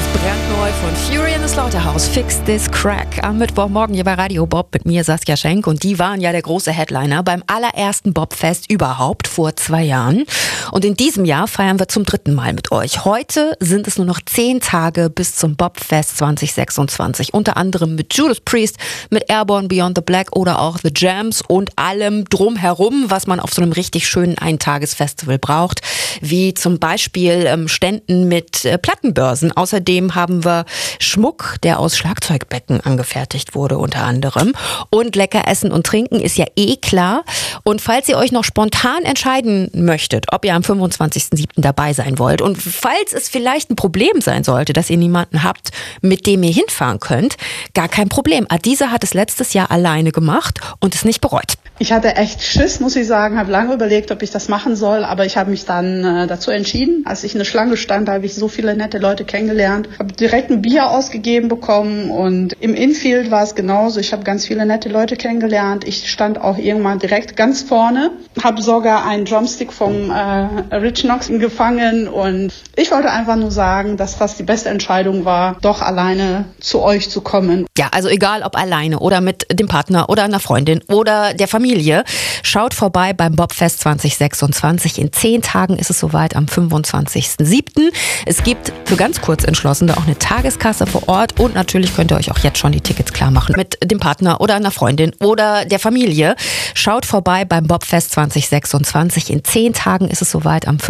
Brandneu von Fury in the Slaughterhouse, Fix This Crack. Am Mittwochmorgen hier bei Radio Bob mit mir, Saskia Schenk. Und die waren ja der große Headliner beim allerersten Bobfest überhaupt vor 2 Jahren. Und in diesem Jahr feiern wir zum 3. Mal mit euch. Heute sind es nur noch 10 Tage bis zum Bobfest 2026. Unter anderem mit Judas Priest, mit Airborne, Beyond the Black oder auch The Jams und allem drumherum, was man auf so einem richtig schönen Eintagesfestival braucht. Wie zum Beispiel Ständen mit Plattenbörsen. Außerdem haben wir Schmuck, der aus Schlagzeugbecken angefertigt wurde unter anderem. Und lecker Essen und Trinken ist ja eh klar. Und falls ihr euch noch spontan entscheiden möchtet, ob ihr am 25.07. dabei sein wollt und falls es vielleicht ein Problem sein sollte, dass ihr niemanden habt, mit dem ihr hinfahren könnt, gar kein Problem. Adisa hat es letztes Jahr alleine gemacht und es nicht bereut. Ich hatte echt Schiss, muss ich sagen, habe lange überlegt, ob ich das machen soll, aber ich habe mich dann dazu entschieden. Als ich in der Schlange stand, habe ich so viele nette Leute kennengelernt, habe direkt ein Bier ausgegeben bekommen und im Infield war es genauso. Ich habe ganz viele nette Leute kennengelernt. Ich stand auch irgendwann direkt ganz vorne, habe sogar einen Drumstick vom Rich Knox gefangen und ich wollte einfach nur sagen, dass das die beste Entscheidung war, doch alleine zu euch zu kommen. Ja, also egal ob alleine oder mit dem Partner oder einer Freundin oder der Familie, schaut vorbei beim Bobfest 2026. In 10 Tagen ist es soweit, am 25.07. Es gibt für ganz Kurzentschlossene auch eine Tageskasse vor Ort und natürlich könnt ihr euch auch jetzt schon die Tickets klar machen. Mit dem Partner oder einer Freundin oder der Familie. Schaut vorbei beim Bobfest 2026. In 10 Tagen ist es soweit, am